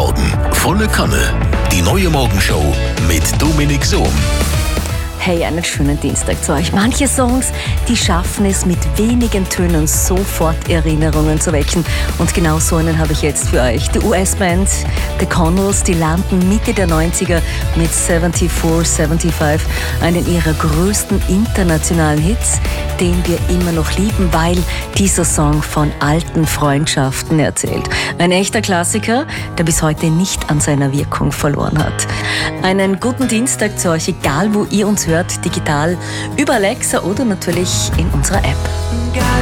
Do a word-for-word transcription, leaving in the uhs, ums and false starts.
Morgen. Volle Kanne. Die neue Morgenshow mit Dominik Sohm. Hey, einen schönen Dienstag zu euch. Manche Songs, die schaffen es mit wenigen Tönen sofort Erinnerungen zu wecken. Und genau so einen habe ich jetzt für euch. Die U S-Band The Connells, die landen Mitte der neunziger mit vierundsiebzig fünfundsiebzig, einen ihrer größten internationalen Hits, den wir immer noch lieben, weil dieser Song von alten Freundschaften erzählt. Ein echter Klassiker, der bis heute nicht an seiner Wirkung verloren hat. Einen guten Dienstag zu euch, egal wo ihr uns hört, digital, über Alexa oder natürlich in unserer App.